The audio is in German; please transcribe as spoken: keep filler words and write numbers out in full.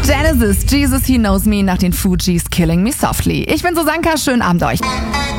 Genesis, Jesus He Knows Me nach den Fugees Killing Me Softly. Ich bin Susanka, schönen Abend euch.